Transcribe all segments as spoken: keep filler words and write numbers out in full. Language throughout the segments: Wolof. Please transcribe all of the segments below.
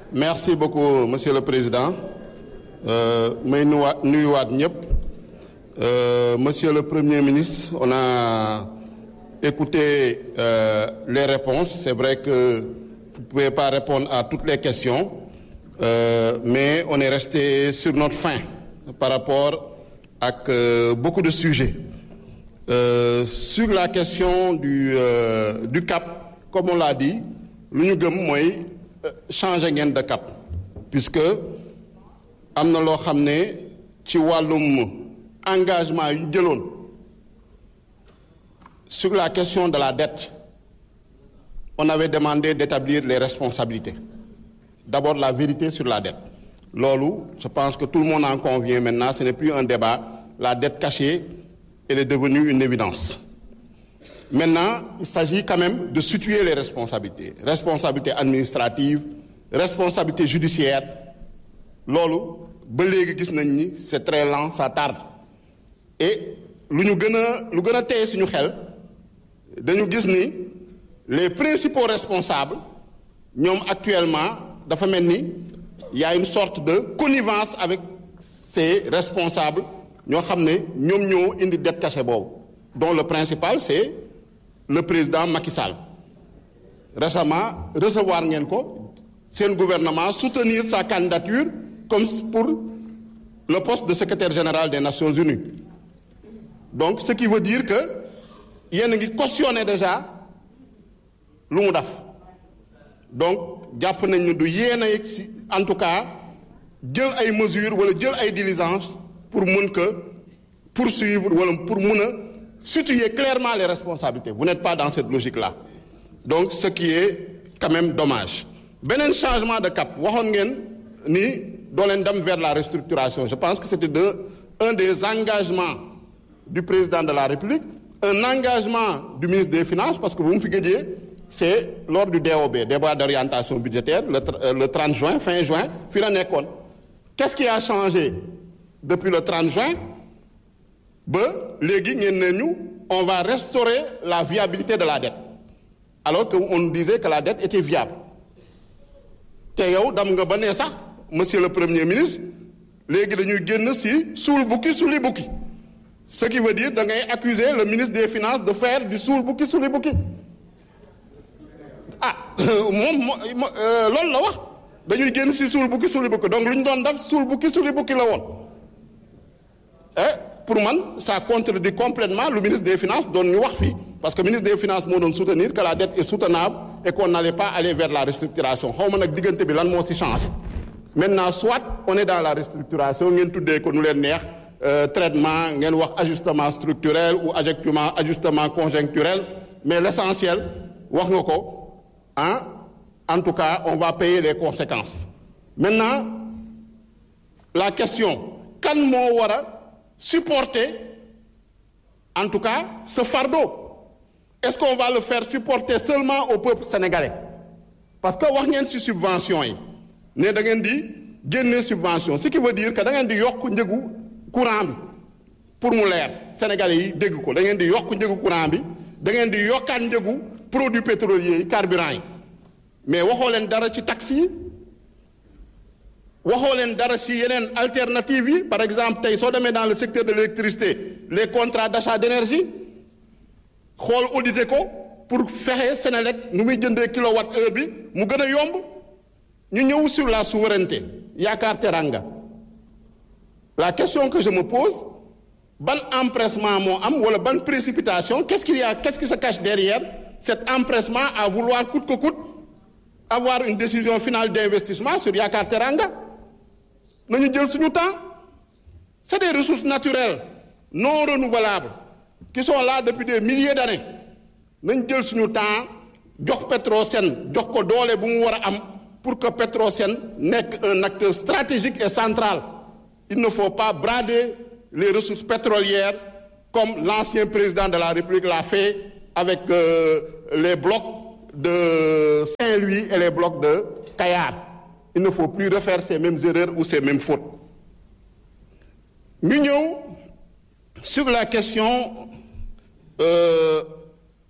Merci beaucoup, Monsieur le Président. Euh, may nuwaat nuyuwaat ñëpp. Euh, Monsieur le Premier ministre, on a écouté euh, les réponses. C'est vrai que vous ne pouvez pas répondre à toutes les questions, euh, mais on est resté sur notre faim par rapport à euh, beaucoup de sujets. Euh, sur la question du, euh, du cap, comme on l'a dit, lu ñu gëm mooy changer ngeen de cap, puisque am na loo xam ne ci wàllum engagement yu jëloon sur la question de la dette, on avait demandé d'établir les responsabilités. D'abord la vérité sur la dette. Loolu, je pense que tout le monde en convient maintenant, ce n'est plus un débat. La dette cachée, elle est devenue une évidence. Maintenant, il s'agit quand même de situer les responsabilités. Responsabilité administrative, responsabilité judiciaire. Loolu, ba léegi gis nañ ni c'est très lent, ça tarde. Et lu ñu gën a lu gën a téye suñu xel dañu gis ni les principaux responsables ñoom actuellement dafa mel ni y a une sorte de connivence avec ces responsables ñoo xam ne ñoom ñoo indi dette cachée boobu, dont le principal c'est le président Macky Sall. Récemment recevoir ngeen ko seen gouvernement soutenir sa candidature comme pour le poste de secrétaire général des Nations Unies. Donc ce qui veut dire que yéen a ngi cautionné déjà lu mu def. Donc jàpp nañ ne du yéen a si en tout cas jël ay mesures wala jël ay diligences pour mun que poursuivre wala pour mun a situer clairement les responsabilités. Vous n'êtes pas dans cette logique-là. Donc ce qui est quand même dommage. Beneen changement de cap waxoon ngeen ni doo leen dem vers la restructuration. Je pense que c'était de, un des engagements du président de la République, un engagement du ministre des Finances, parce que vous me figurez, c'est lors du D O B, débat d'orientation budgétaire, le, le trente juin, fin juin, fii la nekkoon. Qu'est-ce qui a changé depuis le trente juin? Ba léegi ngeen ne ñu on va restaurer la viabilité de la dette, alors qu'on disait que la dette était viable. Te yow dam nga ba ne sax monsieur le Premier ministre léegi dañuy génn si suul bukki suli bukki, ce qui veut dire da ngay accuser le ministre des Finances de faire du suul bukki suli bukki. Ah moom loolu la wax dañuy génn si suul bukki suli bukki, donc lu ñu doon def suul bukki suli bukki la woon. Eh pour man ça contredit complètement le ministre des Finances doon ñu wax fii, parce que le ministre des Finances moo doon soutenir que la dette est soutenable et qu'on n'allait pas aller vers la restructuration. Xaw ma nag diggante bi lan moo si changé. Maintenant soit on est dans la restructuration ngeen tuddee ko nu leen neex, euh, traitement ngeen wax ajustement structurel ou ajustement ajustement conjoncturel, mais l'essentiel wax nga ko hein, en tout cas on va payer les conséquences. Maintenant la question kan moo war a supporter en tout cas ce fardeau? Est-ce qu'on va le faire supporter seulement au peuple sénégalais? Parce que wax ngeen ci subvention yi ne da ngeen di génne subvention, ce qui veut dire que da ngeen di yokk njëgu courant bi pour mu leer sénégalais yi dégg ko, da ngeen di yokk njëgu courant bi, da ngeen di yokkaat njëgu produits pétroliers yi, carburant yi, mais waxoo leen dara ci taxes yi, waxoo leen dara ci yeneen alternatives yi. Par exemple tey soo demee dans le secteur de l'électricité, les contrats d'achat d'énergie xool audité ko pour fexe Sénélec nu muy jëndee kilowatt heure bi mu gën a yomb. Ñu ñëw sur la souveraineté yaakaar teranga. La question que je me pose, ban empressement moo am wala ban précipitation, qu'est-ce qu'il y a, qu'est-ce qui se cache derrière cet empressement à vouloir coûte que coûte avoir une décision finale d'investissement sur yaakaar teranga? Nañu jël suñu temps. C'est des ressources naturelles non renouvelables qui sont là depuis des milliers d'années. Nañ jël suñu temps jox Petrosen jox ko doole bu mu war a am pour que Petrosen nekk un acteur stratégique et central. Il ne faut pas brader les ressources pétrolières comme l'ancien président de la République l'a fait avec euh, les blocs de Saint-Louis et les blocs de Kayar. Il ne faut plus refaire ces mêmes erreurs ou ces mêmes fautes. Ñu ñëw sur la question euh,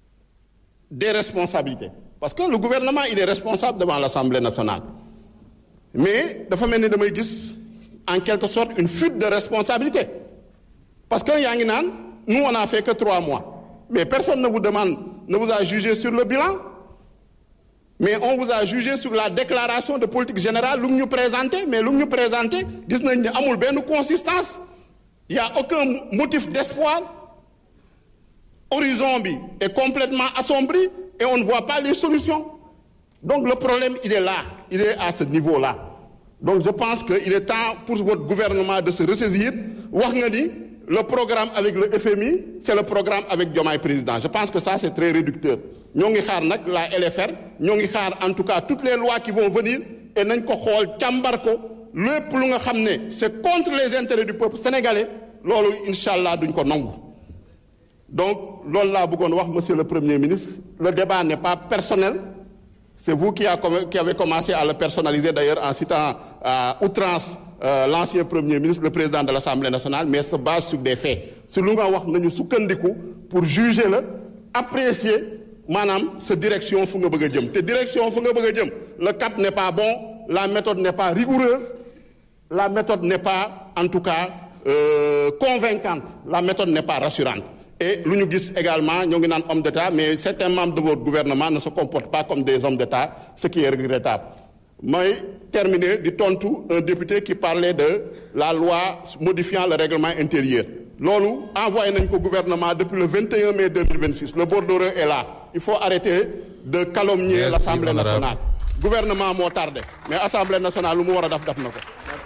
des responsabilités. Parce que le gouvernement, il est responsable devant l'Assemblée nationale. mais dafa mel ni damay gis en quelque sorte une fuite de responsabilité parce que yaa ngi naan nous on a fait que trois mois mais personne ne vous demande ne vous a jugé sur le bilan mais on vous a jugé sur la déclaration de politique générale lu ñu présenté mais lu ñu présenté gis nañ ne amul benn consistance il y a aucun motif d'espoir horizon bi est complètement assombri et on ne voit pas les solutions donc le problème il est là il est à ce niveau-là donc je pense que il est temps pour votre gouvernement de se ressaisir wax nga ni le programme avec le F M I c'est le programme avec Diomaye président je pense que ça c'est très réducteur ñoo ngi xaar nag la L F R ñoo ngi xaar en tout cas toutes les lois qui vont venir et nañ ko xool càmbar ko lépp lu nga xam ne c'est contre les intérêts du peuple sénégalais loolu incha allah duñ ko nangu donc loolu laa bëggoon wax monsieur le premier ministre le débat n'est pas personnel c'est vous qui, a, qui avez commencé à le personnaliser d'ailleurs en citant à outrance euh, l'ancien premier ministre le président de l'Assemblée nationale mais se base sur des faits su lu nga wax nañu sukkandiku pour juger la apprécier maanaam sa direction fu nga bëgg a jëm te direction fu nga bëgg a jëm le cap n'est pas bon la méthode n'est pas rigoureuse la méthode n'est pas en tout cas euh, convaincante la méthode n'est pas rassurante et lu ñu gis également ñoo ngi naan homme d'État mais certains membres de votre gouvernement ne se comportent pas comme des hommes d'État ce qui est regrettable mooy terminer di tontu un député qui parlait de la loi modifiant le règlement intérieur loolu envoyé nañ ko gouvernement depuis le vingt et un mai deux mille vingt-six le bordereau est là il faut arrêter de calomnier Merci, l'Assemblée honorable. nationale gouvernement moo tardé mais Assemblée nationale lu mu war a def def na ko.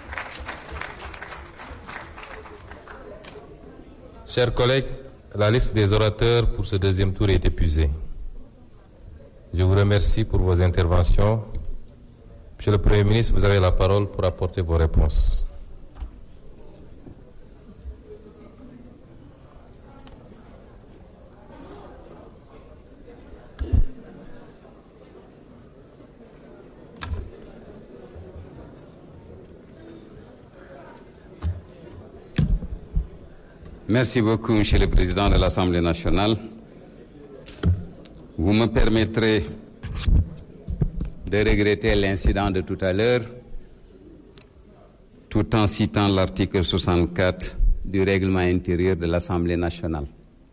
Chers collègues, la liste des orateurs pour ce deuxième tour est épuisée. Je vous remercie pour vos interventions. Monsieur le Premier ministre, vous avez la parole pour apporter vos réponses. Merci beaucoup, Monsieur le Président de l'Assemblée nationale. Vous me permettrez de regretter l'incident de tout à l'heure, tout en citant l'article soixante-quatre du règlement intérieur de l'Assemblée nationale.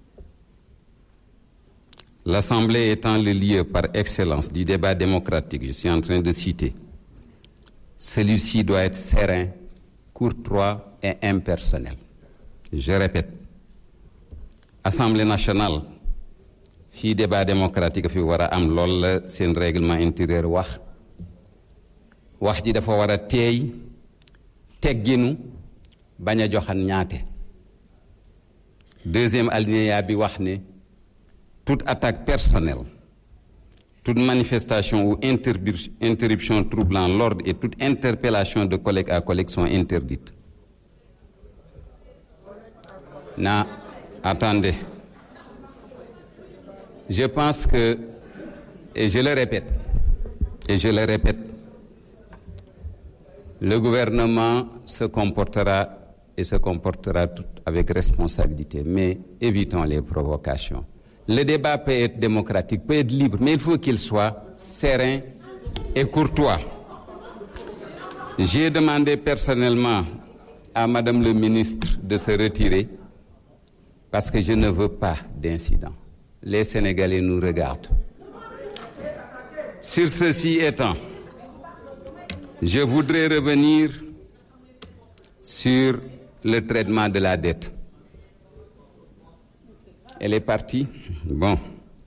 L'Assemblée étant le lieu par excellence du débat démocratique, je suis en train de citer, celui-ci doit être serein, courtois et impersonnel. Je répète, Assemblée nationale fii débat démocratique fi war a am lool la seen règlement intérieur wax wax ji dafa war a teey tegginu bañ a joxan ñaate deuxième alinéa bi wax ne toute attaque personnelle toute manifestation ou interruption troublant l'ordre et toute interpellation de collègue à collègue sont interdites. Na, attendez. Je pense que, et je le répète, et je le répète, le gouvernement se comportera et se comportera tout avec responsabilité, mais évitons les provocations. Le débat peut être démocratique, peut être libre, mais il faut qu'il soit serein et courtois. J'ai demandé personnellement à Madame le ministre de se retirer parce que je ne veux pas d'incident. Les Sénégalais nous regardent. Sur ceci étant, je voudrais revenir sur le traitement de la dette. Elle est partie? Bon.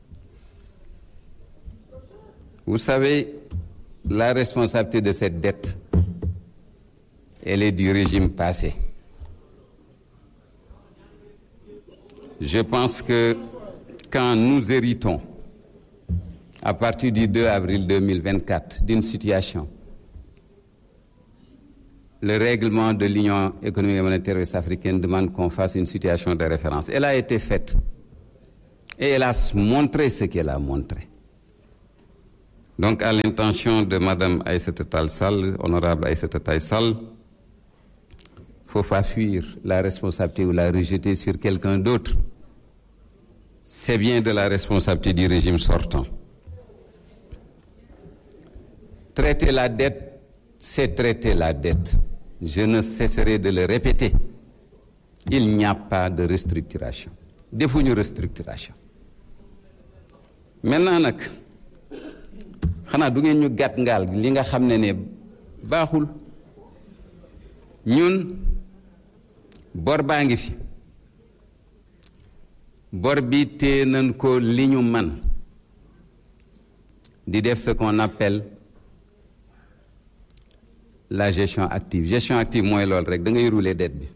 Vous savez, la responsabilité de cette dette, elle est du régime passé. Je pense que quand nous héritons, à partir du deux avril deux mille vingt-quatre, d'une situation, le règlement de l'Union économique et monétaire ouest-africaine demande qu'on fasse une situation de référence. Elle a été faite et elle a montré ce qu'elle a montré. Donc, à l'intention de Madame Aïssata Tall Sall, honorable Aïssata Tall Sall, il ne faut pas fuir la responsabilité ou la rejeter sur quelqu'un d'autre. C'est bien de la responsabilité du régime sortant. Traiter la dette, c'est traiter la dette. Je ne cesserai de le répéter. Il n'y a pas de restructuration. Defuñu restructuration. Maintenant nag xanaa du ngeen ñu gàtt ngaal li nga xam ne ne baaxul ñun bor baa ngi fi bor bi téye nañ ko li ñu man di def ce qu'on appelle la gestion active gestion active mooy loolu rek da ngay rouler dette bi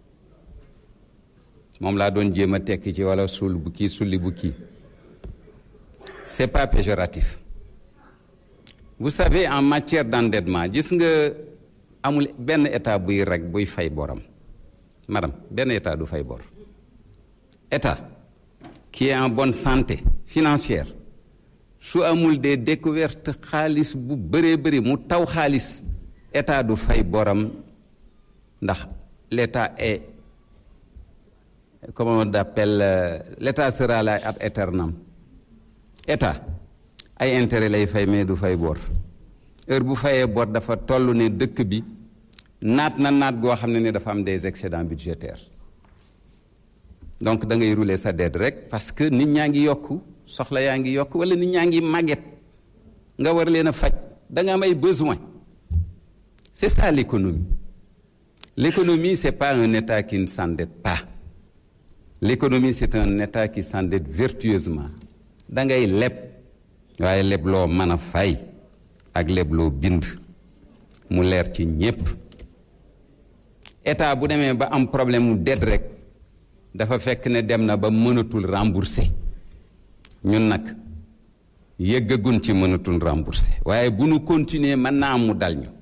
moom laa doon jéem a tekki ci wala sul bu kii sulli bu kii c'est pas péjoratif. Vous savez, en matière d'endettement gis nga amul benn état buy rek buy fay boram madame benn état du fay bor état qui est en bonne santé financière su amul des découvertes xaalis bu bëree bëri mu taw xaalis état du fay boram ndax l'état est comment on appelle l'état sera là ad aeternam état ay intérêt lay fay mais du fay bor heure bu fayee bor dafa toll ne dëkk bi naat na naat goo xam ne ne dafa am des excédents budgétaires donc da ngay rouler sa dette rek parce que nit ñaa ngi yokku soxla yaa ngi yokk wala nit ñaa ngi màgget nga war leen a faj da nga am ay besoin c'est ça l'économie l'économie c'est pas un état qui ne s'endette pas l'économie c'est un état qui s'endette vertueusement da ngay leb waaye leb loo mën a fay ak leb loo bind mu leer ci ñépp état bu demee ba am problème mu dette rek dafa fekk ne dem na ba mënatul rembourser ñun nag yëggagun ci mënatul rembourser waaye bu nu continuer mën naa am mu dal ñu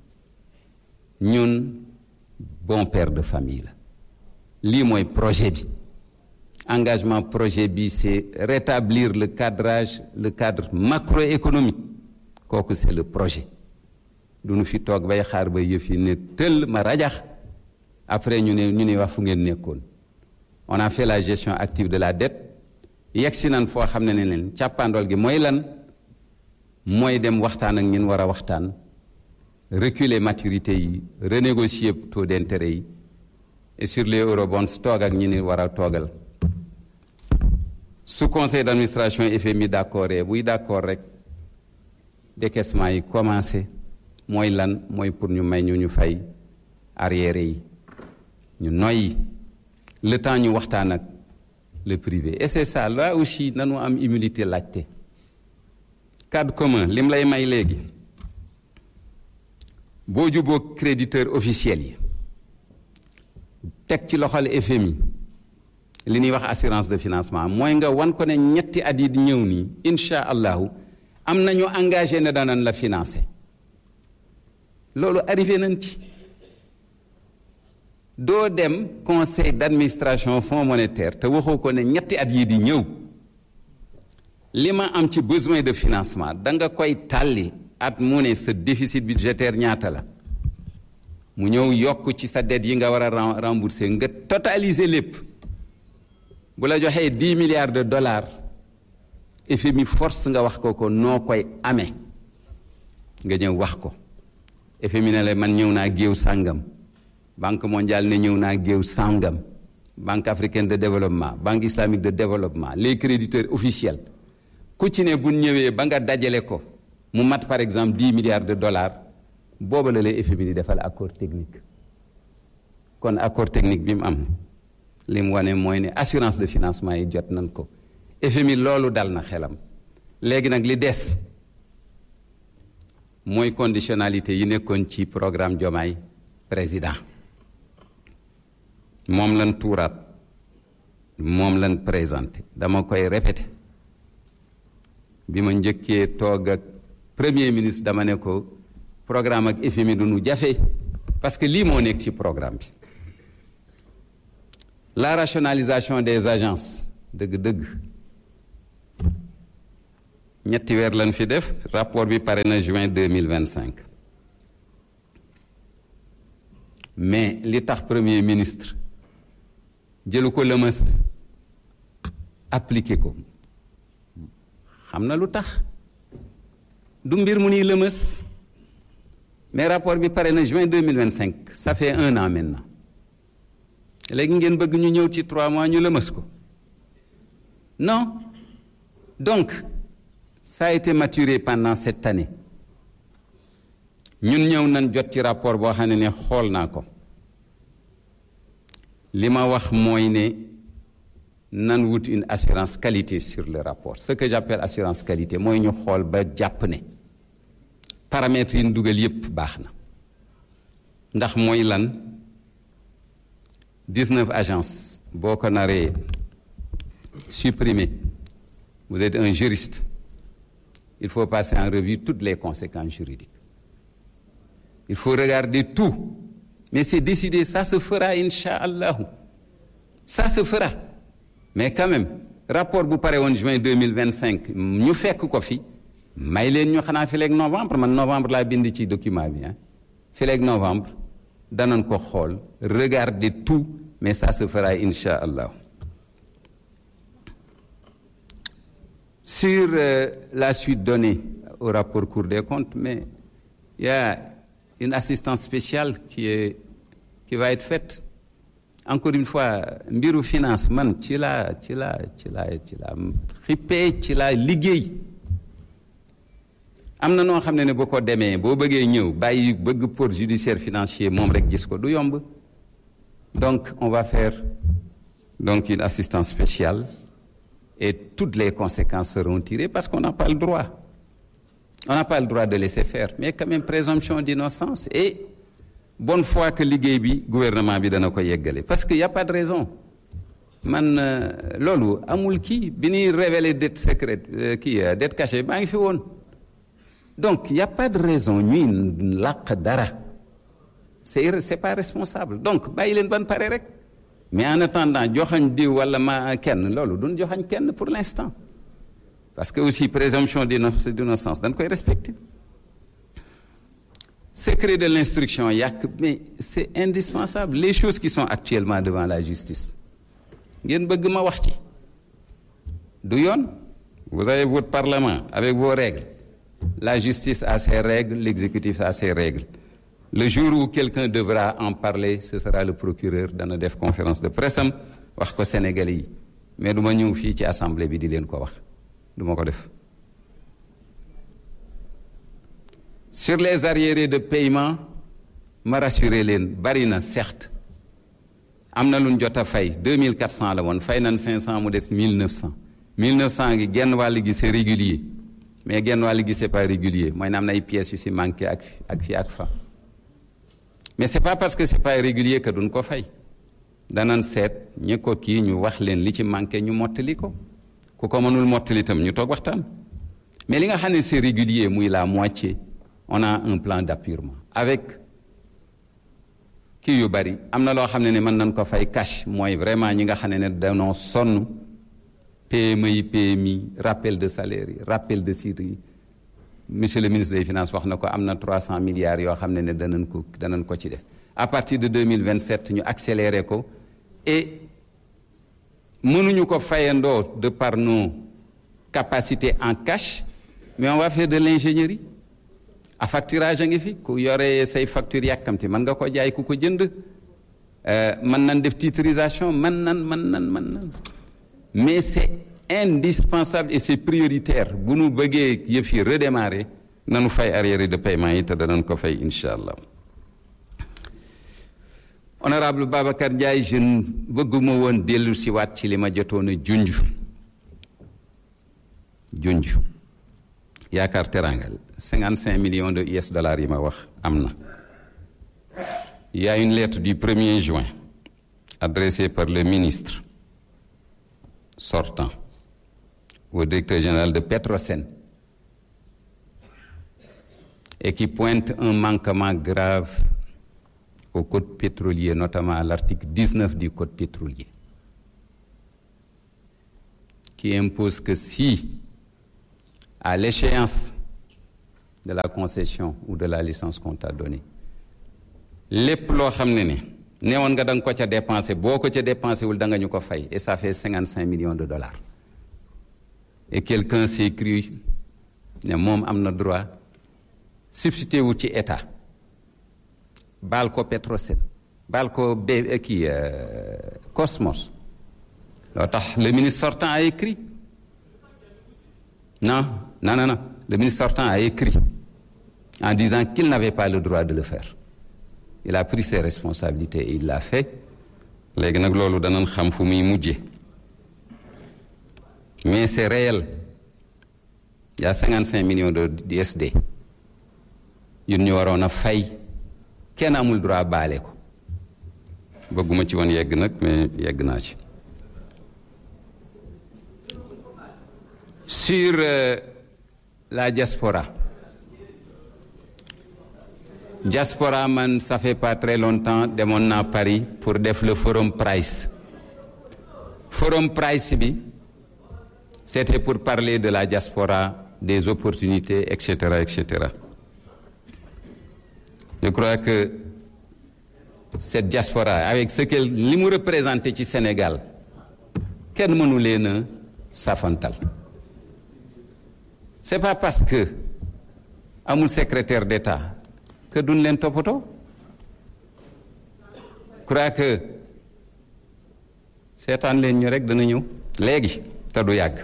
ñun bon père de famille la lii mooy projet bi engagement projet bi c'est rétablir le cadrage le cadre macroéconomique kooku c'est le projet du nu fi toog bay xaar ba yëf yi ne tëll ma rajax après ñu ne ñu ne wax fu ngeen nekkoon on a fait la gestion active de la dette yegg si nan foo xam ne ne leen càppaandool gi mooy lan mooy dem waxtaan ak ñin war a waxtaan reculer maturité yi renégocier taux d'intérêt yi et sur les eurobonds toog ak ñi ni war a toogal su conseil d'administration F M I d'accord buy d'accord rek décaissement yi commencé mooy lan mooy pour ñu may ñu ñu fay arriéré yi ñu noyyi le temps ñu waxtaan ak le privé et c'est ça là aussi nanu am humilité laajte cadre commun lim lay may léegi boo juboo créditeur officiel yi teg ci loxol F M I li ñuy wax assurance de financement mooy nga wan ko ne ñetti at yi di ñëw nii incha allahu am nañu engagé ne danañ la financer loolu arrivé nañ ci doo dem conseil d'administration fonds monétaire te waxoo ko ne ñetti at yi di ñëw li ma am ci besoin de financement da nga koy tàlli at mu ne sa déficit budgétaire ñaata la mu ñëw yokk ci sa dette yi nga war a rembourser nga totaliser lépp bu la joxee dix milliards de dollars F M I force nga wax ko ko noo koy amee nga ñëw wax ko F M I ne la man ñëw naa géew sàngam banque mondiale ne ñëw naa géew sàngam banque africaine de développement banque islamique de développement les créditeurs officiels ku ci ne bu ñëwee ba nga dajale ko mu mat par exemple dix milliards de dollars booba la lay F M I di defal accord technique kon accord technique bi mu am li mu wane mooy ne assurance de financement yi jot nañ ko F M I loolu dal na xelam léegi nag li des mooy conditionnalité yi nekkoon ci programme Diomaye président moom lañ tuuraat moom lañ présenté dama koy répété bi ma njëkkee toog ak premier ministre dama ne ko programme ak F M I du nu jafe parce que lii moo nekk ci programme bi la rationalisation des agences dëgg-dëgg ñetti weer lañ fi def rapport bi pare na juin deux mille vingt-cinq mais li tax premier ministre jëlu ko lëmës appliqué ko xam na lu tax du mbir mu ni lëmës mais rapport bi pare na juin deux mille vingt-cinq ça fait un an maintenant léegi ngeen bëgg ñu ñëw ci trois mois ñu lëmas ko non donc ça a été maturé pendant cette année ñun ñëw nañ jot ci rapport boo xam ne ne xool naa ko li ma wax mooy ne nan wut une assurance qualité sur le rapport ce que j'appelle assurance qualité mooy ñu xool ba jàpp ne paramètres yi ñu dugal yépp baax na ndax mooy lan dix-neuf agences boo ko naree supprimer vous êtes un juriste il faut passer en revue toutes les conséquences juridiques il faut regarder tout mais c'est décidé ça se fera inch'Allah ça se fera mais quand même rapport bu pare woon juin deux mille vingt-cinq ñu fekk ko fi may leen ñu xanaa fileeg novembre man novembre laa bind ci document bi ah fileeg novembre danañ ko xool regarder tout mais ça se fera inch'Allah sur euh, la suite donnée au rapport Cour des comptes mais il y a une assistance spéciale qui est qui va être faite encore une fois mbiru finance man ci la ci la ci la ci la xippee ci la liggéey am na noo xam ne ne boo ko demee boo bëggee ñëw bàyyi bëgg port judiciaire financier moom rek gis ko du yomb donc on va faire donc une assistance spéciale et toutes les conséquences seront tirées parce qu'on n'a pas le droit on n'a pas le droit de laisser faire mais quand même présomption d'innocence et bonne foi que liggéey bi gouvernement bi dana ko yeggale parce que y a pas de raison man euh, loolu amul kii bi ñuy révéler dette secrète euh, kii euh, dette cachée maa ngi fi woon donc y a pas de raison ñuy làq dara c'est c'est pas responsable donc bàyyi leen ban pare rek mais en attendant joxañ diw wala ma kenn loolu duñ joxañ kenn pour l'instant parce que aussi présomption d'innocence dañ koy respecter secret de l'instruction yàq mais c'est indispensable les choses qui sont actuellement devant la justice ngeen bëgg ma wax ci du yoon vous avez votre parlement avec vos règles la justice a ses règles l'exécutif a ses règles le jour où quelqu'un devra en parler ce sera le procureur dana def conférence de presse am wax ko Sénégalais yi mais du ma ñëw fii ci assemblée bi di leen ko wax du ma ko def sur les arriérés de paiement ma rassuré leen bari na certes am na luñ jot a fay deux mille quatre cents la woon fay nañ cinq cents mu des mille neuf cents mille neuf cents gi genn wàll gi c'est régulier mais genn wàll gi c'est pas régulier mooy na am na ay pièces yu si manqué ak ak fi ak fa mais c'est pas parce que c'est pas régulier que duñ ko fay danañ seet ñi ko kii ñu wax leen li ci manqué ñu mottali ko ku ko mënul mottali itam ñu toog waxtaan mais li nga xam ne c'est régulier muy la moitié on a un plan d'appurement avec kii yu bari am na loo xam ne ne mën nañ ko fay cash mooy vraiment ñi nga xam ne ne danoo sonn P M I P M I rappel de salaire yi rappel de site yi monsieur le ministre des finances wax na ko am na trois cents milliards yoo xam ne ne danañ ko danañ ko ci def à partir de deux mille vingt-sept ñu accélérer ko et mënuñu ko fayandoo de par nos capacités en cash mais on va faire de l'ingénierie à facturage a ngi fi ku yore say facture yàkkamti mën nga ko jaay ku ko jënd mën nan def titrisation mën nan mën nan mën nan mais c'est indispensable et c'est prioritaire bu nu bëggee yëf yi redémarrer nanu fay arriérés de paiement yi te danañ ko fay incha allah honorable Babacar Ndiaye je bëgguma woon dellu si waat ci li ma jotoon a junj junj yaakaar terangal cinquante-cinq millions de U S dollars yi ma wax am na il y a une lettre du premier juin adressée par le ministre sortant au directeur général de Petrosen et qui pointe un manquement grave au code pétrolier, notamment à l'article dix-neuf du code pétrolier, qui impose que si, à l'échéance de la concession ou de la licence qu'on t'a donnée, lépp loo xam ne ne neewoon nga da nga ko ca dépensé boo ko ca dépensé wul da nga ñu ko fay et ça fait cinquante-cinq millions de dollars et quelqu'un s'est cru ne moom am na droit substitué wu ci état baal ko Petrosen baal ko B kii Cosmos loo tax le ministre sortant a écrit non non non non le ministre sortant a écrit en disant qu'il n'avait pas le droit de le faire. Il a pris ses responsabilités et il l'a fait. léegi nag loolu danañ xam fu muy mujje mais c'est réel. Il y a cinquante-cinq millions de D S D yun ñu waroon a fay kenn amul droit baale ko bëgguma ci woon yegg nag mais yegg naa ci. Sur euh, la diaspora diaspora man ça fait pas très longtemps demoon naa Paris pour def le forum Price. Forum Price bi c'était pour parler de la diaspora, des opportunités, et cetera, et cetera. Je crois que cette diaspora, avec ce qu'elle li mu représenté ci Sénégal, kenn mënu leen a safantal. C'est pas parce que amul secrétaire d'État que duñ leen toppatoo. Je crois que seetaan leen ñu rek dana ñëw léegi te du yàgg.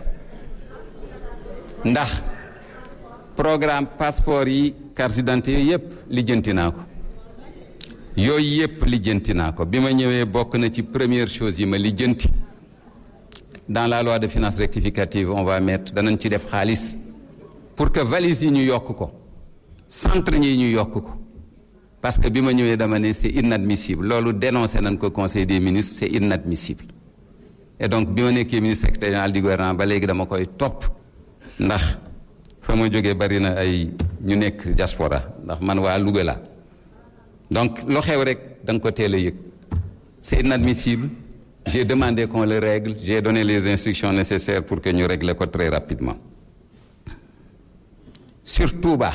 ndax programme passeport yi carte d'identité yooyu yëpp lijjanti naa ko yooyu yëpp lijjanti naa ko bi ma ñëwee bokk na ci première chose yi ma lijjanti dans la loi de finances rectificative on va mettre danañ ci def xaalis pour que valise yi ñu yokk ko centre yi ñu yokk ko parce que bi ma ñëwee dama ne c'est inadmissible loolu dénoncé nañ ko conseil des ministres c'est inadmissible et donc bi ma nekkee ministre secrétaire général du gouvernement ba léegi dama koy topp ndax fa ma jógee bari na ay ñu nekk diaspora ndax man waa Louga la donc loo xew rek da nga ko teel a yëg c'est inadmissible j'ai demandé qu'on le règle j'ai donné les instructions nécessaires pour que ñu règle ko très rapidement. Sur Touba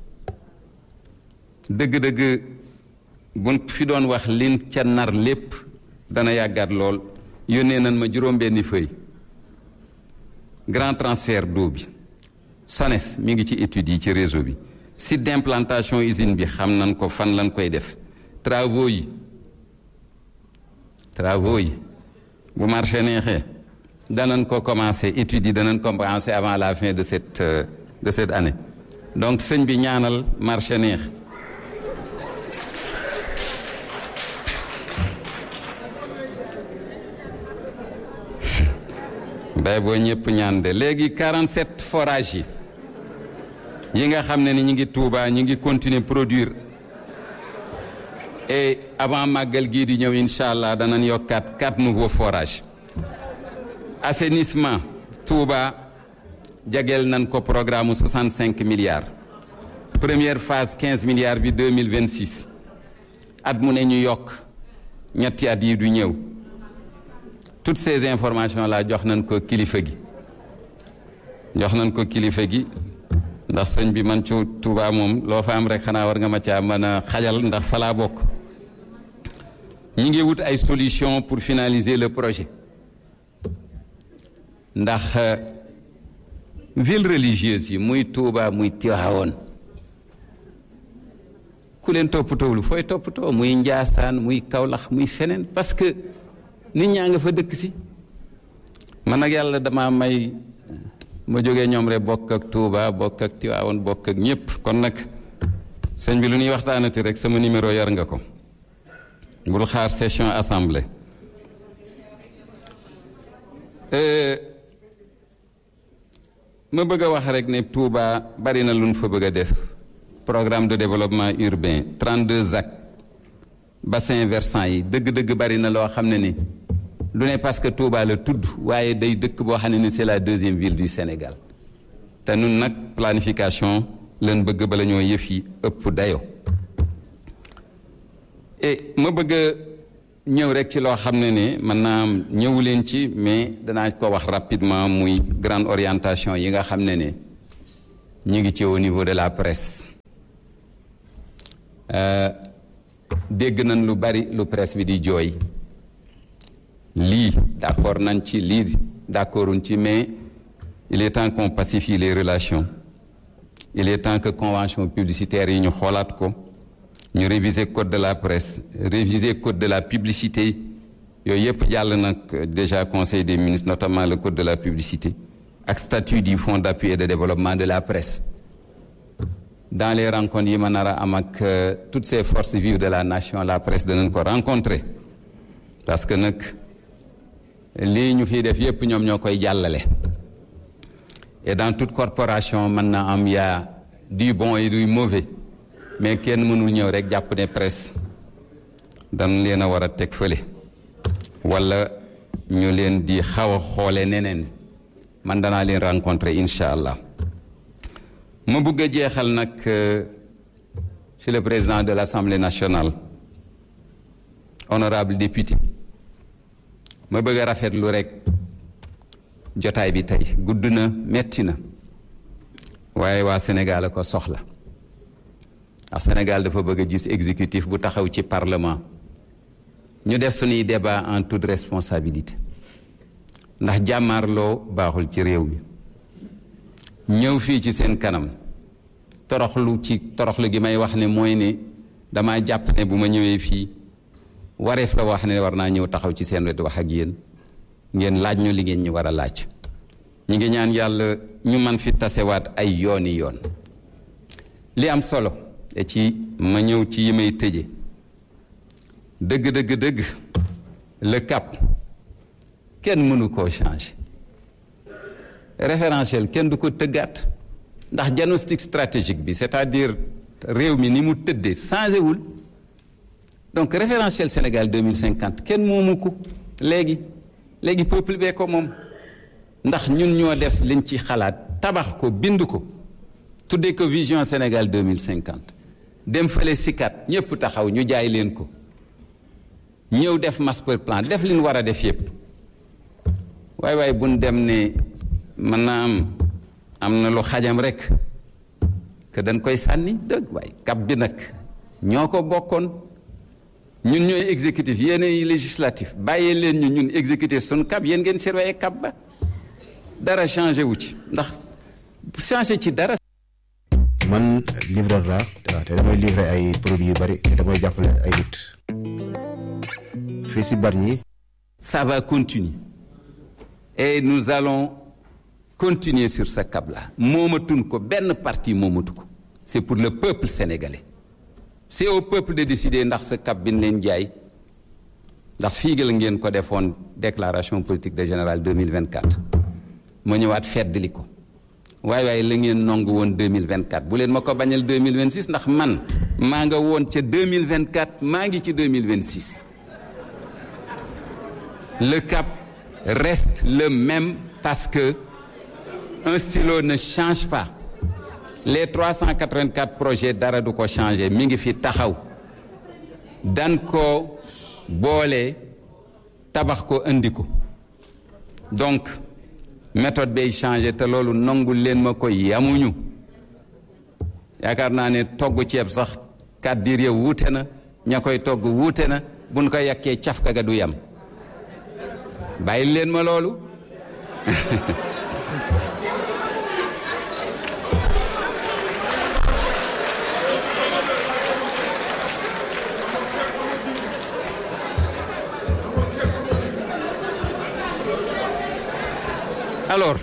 dëgg-dëgg buñ fi doon wax liñ ca nar lépp dana yàggaat lool yónnee nañ ma juróom-benni feuille grand transfert d'eau bi SONES mi ngi ci études yi ci réseau bi site d'implantation usine bi xam nañ ko fan lañ koy def travaux yi travaux yi bu marché neexee danañ ko commencer études yi danañ ko commencer avant la fin de cette de cette année donc sëñ bi ñaanal marché neex bay boo ñëpp ñaan de léegi quarante-sept forages yi yi nga xam ne ni ñu ngi Touba ñu ngi continuer produire et avant màggal gii di ñëw incha allah danañ yokkaat quatre nouveaux forages. Assainissement Touba jageel nañ ko programme soixante-cinq milliards première phase quinze milliards bi deux mille vingt-six at mu ne ñu yokk ñetti at yi du ñëw. Toutes ces informations là jox nañ ko kilifa gi jox nañ ko kilifa gi ndax sëñ bi man ci Touba moom loo fa am rek xanaa war nga ma caa mën a xajal ndax fa laa bokk. ñi ngi wut ay solutions pour finaliser le projet ndax ville religieuse yi muy Touba muy Tivaouane ku leen toppatoowul fooy toppatoo muy Njaasaan muy Kaolack muy feneen parce que. nit ñaa nga fa dëkk si man nag yàlla dama may ma jógee ñoom rek bokk ak Touba bokk ak Tivaouane bokk ak ñëpp kon nag sëñ bi lu ñuy waxtaanati rek sama numéro yar nga ko bul xaar session assemblée ma bëgg a wax rek ne Touba bari na lu ñu fa bëgg a def programme de développement urbain trente-deux actes bassin versant yi dëgg-dëgg bari na loo xam ne ni lu ne parce que Touba la tudd waaye day dëkk boo xam ne ni c'est la deuxième ville du Sénégal te nun nag planification leen bëgg bala ñoo yëf yi ëpp dayo et ma bëgg a ñëw rek ci loo xam ne ne mën naa am ñëwu leen ci mais danaa ko wax rapidement muy grande orientation yi nga xam ne ne ñu ngi ci au niveau de la presse dégg nañ lu bari lu presse bi di jooy lii d'accord nañ ci lii d'accorduñ ci mais il est temps qu'on pacifie les relations il est temps que convention publicitaire yi ñu xoolaat ko ñu réviser code de la presse réviser code de la publicité yooyu yëpp jàll nag déjà conseil des ministres notamment le code de la publicité ak statut du fonds d'appui et de développement de la presse. Dans les rencontres yi ma nar a am ak toutes ces forces vives de la nation la presse danañ ko rencontrer parce que nag lii ñu fiy def yëpp ñoom ñoo koy jàllale. Et dans toute corporation mën na am yaa du bon et du mauvais mais kenn mënul ñëw rek jàpp ne presse dañ leen a war a teg fële wala ñu leen di xaw a xoole neneen man danaa leen rencontrer incha allah. ma bëgg a jeexal nag monsieur le président de l'Assemblée nationale honorable député ma bëgg a rafetlu rek jotaay bi tey gudd na metti na waaye waa Sénégal a ko soxla ndax Sénégal dafa bëgg a gis exécutif bu taxaw ci parlement ñu def suñuy débat en toute responsabilité ndax jàmmaarloo baaxul ci réew mi ñëw fii ci seen kanam toroxlu ci toroxlu gi may wax ne mooy ne dama jàpp ne bu ma ñëwee fii wareef la wax ne war naa ñëw taxaw ci seen wet wax ak yéen ngeen laaj ñu li ngeen ñu war a laaj ñu ngi ñaan yàlla ñu man fi tasewaat ay yooni yoon li am solo te ci ma ñëw ci yi may tëje dëgg dëgg dëgg le cap kenn mënu koo changer référentiel kenn du ko tëggaat ndax diagnostic stratégique bi c'est-à-dire réew mi ni mu tëddee changé wul donc référentiel Sénégal deux mille cinquante kenn moomu ko léegi léegi peuple bee ko moom ndax ñun ñoo def liñ ci xalaat tabax ko bind ko tuddee ko vision Sénégal deux mille cinquante dem fële sikat ñëpp taxaw ñu jaay leen ko ñëw def master plan def li ñu war a def yépp waaye waaye buñ dem ne mën naa am am na lu xajam rek que dañ koy sànni dëgg waaye cap bi nag ñoo ko bokkoon ñun ñooy exécutif yéenay législatif bàyyee leen ñu ñun exécutif suñu cap yéen ngeen surveiller cap ba dara changé wu ci ndax changé ci dara. man livreur la te damay livrer ay produits yu bari te damay jàppale ay nit fii si Bargny. Ça va continuer et nous allons continuer sur ce cap-là moomatuñ ko benn parti moomatu ko c'est pour le peuple sénégalais c'est au peuple de décider ndax ce cap bi ñu leen jaay ndax fiigal ngeen ko defoon déclaration politique de générale deux mille vingt-quatre moo ñëwaat feddali ko waaye waaye la ngeen nangu woon deux mille vingt-quatre bu leen ma ko bañal deux mille vingt-six ndax man maa nga woon ca deux mille vingt-quatre maa ngi ci deux mille vingt-six le cap reste le même parce que un stylo ne change pas les trois cent quatre-vingt-quatre projets dara du ko changer mi ngi fi taxaw dan ko boole tabax ko indi ko donc méthode bay changer te loolu nangul leen ma koy yamuñu yaakaar naa ne togg ceeb sax kàddir ya wuute na ña koy togg wuute na buñ ko yàkkee cafka ga du yam bàyyi leen ma loolu alors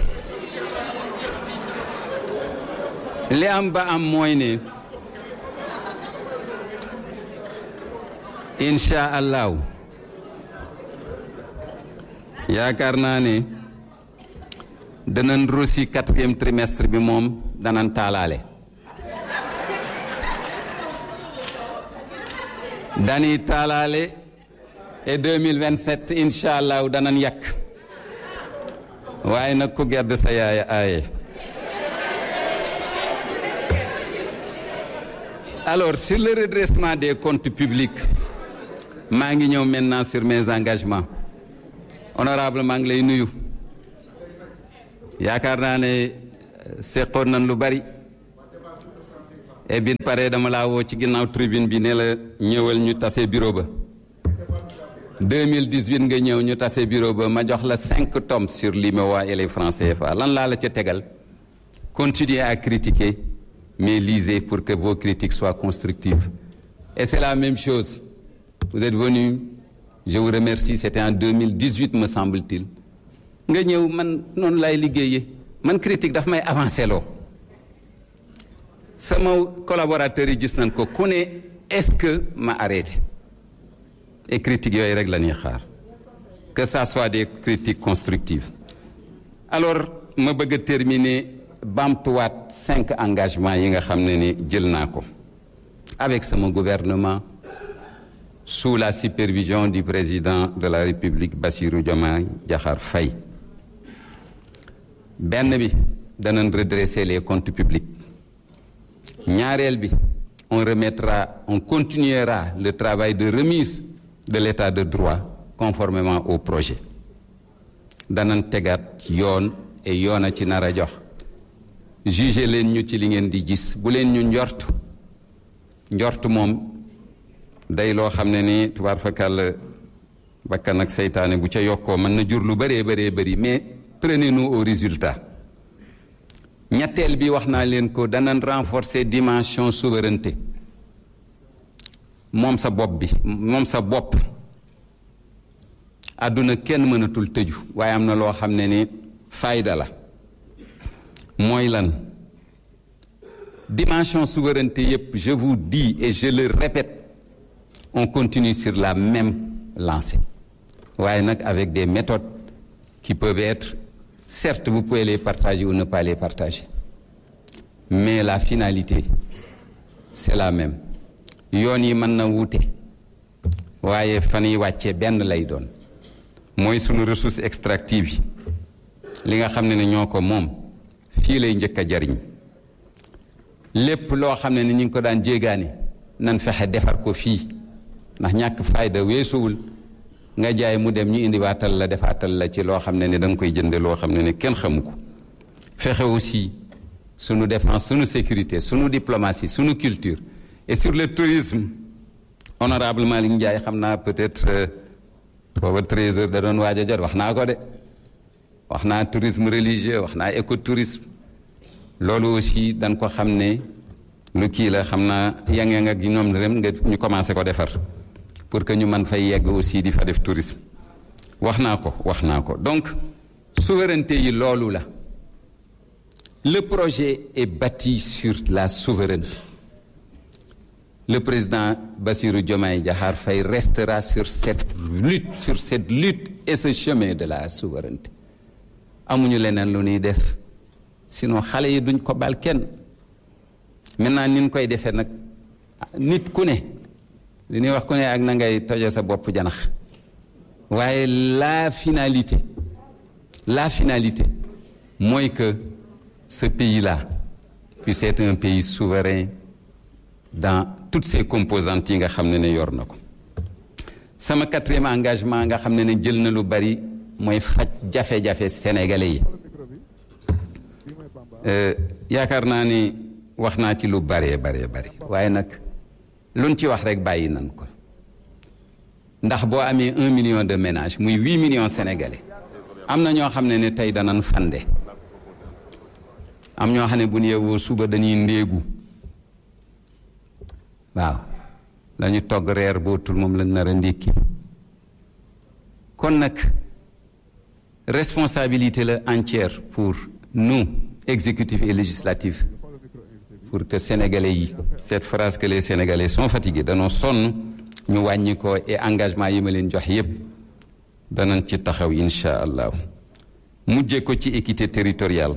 li am ba am mooy ne incha allahu yaakaar naa ne danañ rosi quatrième trimestre bi moom danañ taalaale dañuy taalaale et deux mille vingt-sept incha allahu danañ yàq waaye nag ku gedd sa yaaya aaye alors sur le redressement des comptes publics maa ngi ñëw maintenant sur mes engagements honorable maa ngi lay nuyu yaakaar naa ne seqoon nañ lu bari et bin pare dama laa woo ci ginnaaw tribune bi ne la ñëwal ñu tase bureau ba deux mille dix-huit nga ñëw ñu tase bureau ba ma jox la cinq tomes sur l'I M E O A et les francs C F A lan laa la ca tegal continuez à critiquer mais lisez pour que vos critiques soient constructives Et c'est la même chose. Vous êtes venu, je vous remercie, c'était en deux mille dix-huit me semble-t-il. nga ñëw man noonu laay liggéeyee man critique daf may avancé loo sama collaborateurs yi gis nañ ko ku ne est-ce que ma arrêté et critiques yooyu rek la ñuy xaar que ça soit des critiques constructives. Alors ma bëgg a terminer bamtuwaat cinq engagements yi nga xam ne ni jël naa ko avec sama gouvernement sous la supervision du président de la République Bassirou Diomaye Diakhar Faye. benn bi danañ redresser les comptes publics ñaareel bi on remettra on continuera le travail de remise de l'état de droit conformément au projet danañ tegaat yoon et yoon a ci nar a jox juger leen ñu ci li ngeen di gis bu leen ñu njort njort moom day loo xam ne ni tubaar fakal bakkan ak seytaane bu ca yokkoo mën na jur lu bëree bëree bëri mais prenez-nous au résultat. ñetteel bi wax naa leen ko danañ renforcer dimension souveraineté moom sa bopp bi moom sa bopp àdduna kenn mënatul tëju waaye am na loo xam ne ni fayda la mooy lan dimension souveraineté yépp je vous dis et je le répète on continue sur la même lancée waaye nag avec des méthodes qui peuvent être certes vous pouvez les partager ou ne pas les partager mais la finalité c'est la même yoon yi mën na wuute waaye fan yi wàccee benn lay doon mooy sunu ressources extractives yi li nga xam ne ne ñoo ko moom fii lay njëkk a jariñ lépp loo xam ne ni ñu ngi ko daan jéegaane nan fexe defar ko fii ndax ñàkk fayda weesuwul nga jaay mu dem ñu indiwaatal la defaatal la ci loo xam ne ne da nga koy jënde loo xam ne ne kenn xamu ko fexe aussi sunu défense sunu sécurité sunu diplomatie sunu culture et sur le tourisme honorable Malick Ndiaye xam naa peut-être booba treize heures da doon waaj a jot wax naa ko de wax naa tourisme religieux wax naa écotourisme loolu aussi dañ ko xam ne lu kii la xam naa yange nga gi ñoom rem nga ñu commencé ko defar pour que ñu mën fay yegg aussi di fa def tourisme wax naa ko wax naa ko donc souveraineté yi loolu la le projet est bâti sur la souveraineté. Le président Bassirou Diomaye Diakhar Faye restera sur cette lutte sur cette lutte et ce chemin de la souveraineté amuñu leneen lu ñuy def sinon xale yi duñ ko bal kenn maintenant ni ñu koy defee nag nit ku ne li ñuy wax ku ne ak na ngay toje sa bopp janax waaye la finalité la finalité mooy que ce pays-là puisse être un pays souverain dans toutes ses composantes yi nga xam ne ne yor na ko sama quatrième engagement nga xam ne ne jël na lu bari mooy faj jafe-jafe sénégalais yi yaakaar naa ni wax naa ci lu baree baree bari waaye nag luñ ci wax rek bàyyi nañ ko ndax boo amee un million de ménages muy huit millions sénégalais am na ñoo xam ne ne tey danañ fande am ñoo xam ne bu ñu yeewoo suba dañuy ndéegu waaw la ñu togg reer bootul moom lañ nar a ndékki kon nag responsabilité la entière pour nous exécutif et législatif pour que sénégalais yi cette phrase que les sénégalais sont fatigués danoo sonn ñu wàññi ko et engagement yi ma leen jox yépp danañ ci taxaw insha allah mujje ko ci équité territoriale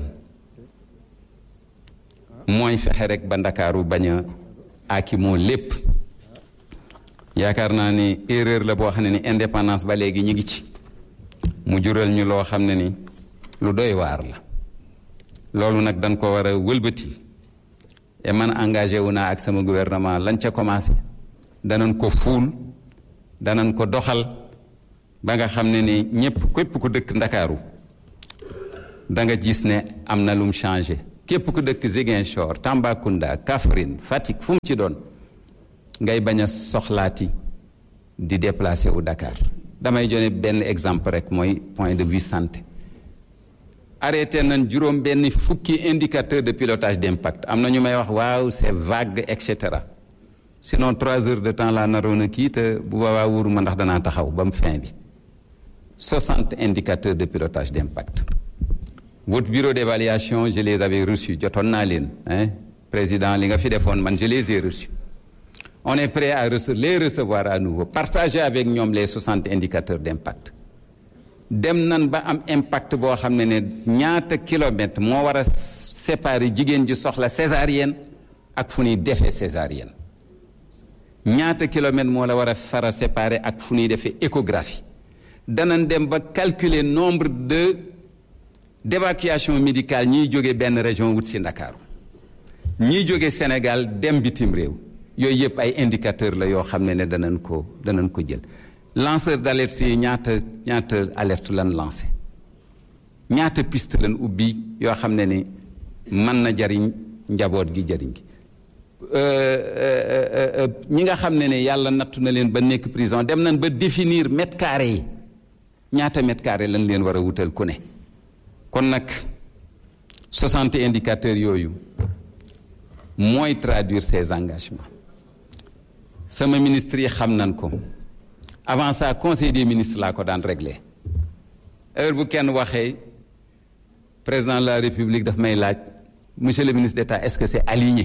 mooy fexe rek ba ndakaaru bañ a aki moo lépp yaakaar naa ni erreur la boo xam ne ni indépendance ba léegi ñu ngi ci mu jural ñu loo xam ne ni lu doy waar la loolu nag dañ ko war a wëlbati et man engagé wu naa ak sama gouvernement lañ ca commencé danañ ko fuul danañ ko doxal ba nga xam ne ni ñëpp képp ku dëkk ndakaaru da nga gis ne am na lum changé képp ku dëkk Ziguinchor Tambacounda Kaffrine Fatick fu mu ci doon ngay bañ a soxlaati di déplacé wu Dakar damay jone benn exemple rek mooy point de vue santé arrêté nañ juróom benn fukki indicateur de pilotage d'impact am na ñu may wax waaw c'est vague et cetera sinon trois heures de temps laa naroon a kii te bu boobaa wóoruma ndax danaa taxaw ba mu fin bi soixante indicateurs de pilotage d'impact. Votre bureau d'évaluation je les avais reçus jotoon naa leen hein président li nga fi defoon man je les ai reçus. On est prêt à rece- les recevoir à nouveau partager avec ñoom les soixante indicateurs d'impact. Dem nan ba am impact boo xam ne ne ñaata kilomètre moo war a séparer jigéen ji soxla césarienne ak fu ñuy defee césarienne ñaata kilomètre moo la war a fara séparer ak fu ñuy defee échographie danañ dem ba calculer nombre de d'évacuation médicale ñiy jóge benn région wut si Ndakaaru ñiy jóge Sénégal dem bitim réew yooyu yëpp ay indicateurs la yoo xam ne ne danañ ko danañ ko jël lanceur d'alerte yi ñaata ñaata alerte lan lancé ñaata piste lan ubbi yoo xam ne ni mën na jariñ njaboot gi jariñ gi ñi nga xam ne ne yàlla nattu na leen ba nekk prison dem nañ ba définir mètre carré yi ñaata mètre carré lañ leen war a wutal ku ne kon nag soixante indicateurs yooyu mooy traduire ces engagements sama ministre yi xam nañ ko avant ça conseil des ministres laa ko daan réglé heure bu kenn waxee président de la république daf may laaj monsieur le ministre d'État est-ce que c'est aligné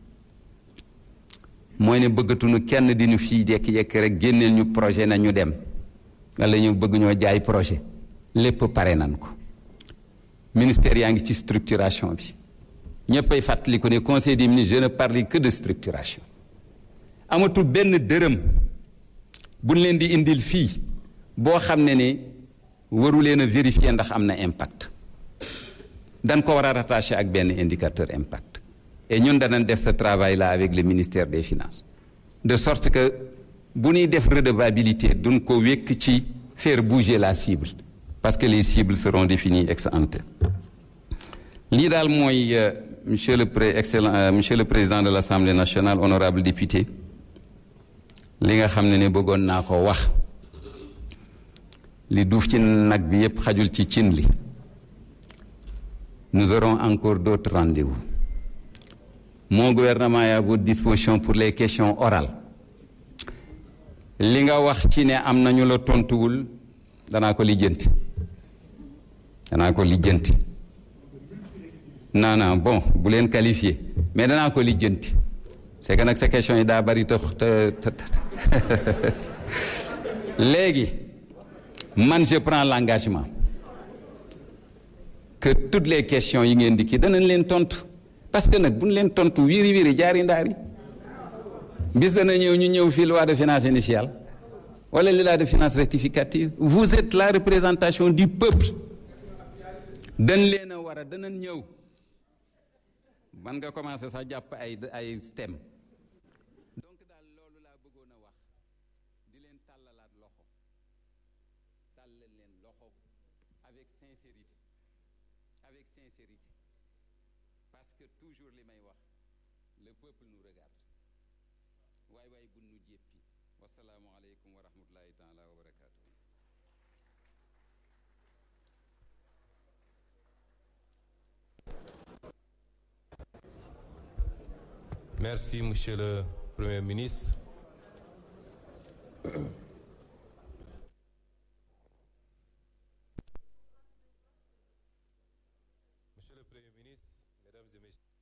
mooy ne bëggatuñu kenn di ñu fii jekki-jekki rek génneel ñu projet na ñu dem wala ñu bëgg ñoo jaay projet lépp pare nan ko ministère yaa ngi ci structuration bi ñëppay fàttali ko ne conseil des ministres je ne parle que de structuration amatul benn dërëm buñ leen di indil fii boo xam ne ne waru leen a vérifier ndax am na impact dañ ko war a rattacher ak benn indicateur impact et ñun danañ def ce travail là avec le ministère des finances de sorte que bu ñuy def redevabilité duñ ko wékk ci faire bouger la cible parce que les cibles seront définies ex ante lii daal mooy monsieur le pré excellent monsieur le président de l'Assemblée nationale honorable député li nga xam ne ne bëggoon naa ko wax li duuf ci nag bi yépp xajul ci cin li nous aurons encore d'autres rendez-vous mon gouvernement est à votre disposition pour les questions orales li nga wax ci ne am nañu la tontuwul danaa ko lijjanti danaa ko lijjanti non non bon bu leen qualifié mais danaa ko lijjanti c'est que nag sa question yi daa bari te te léegi man je prends l'engagement que toutes les questions yi ngeen di kii danañ leen tontu parce que nag bu ñu leen tontu wiiri wiiri jaari ndaari bis dana ñëw ñu ñëw fii loi de finances initiale wala loi de finances rectificative vous êtes la représentation du peuple dañ leen a war a danañ ñëw man nga commencer sax jàpp ay ay thème donc daal loolu laa bëggoon a wax di leen tàllalaat loxo tàllal leen loxo avec sincérité avec sincérité parce que toujours li may wax le peuple nous regarde waay waay bu nu jéppi wasalaamu aleykum wa rahmatullahi taala wa barakatuh. Merci, Monsieur le Premier ministre. Monsieur le Premier ministre, Mesdames et Messieurs.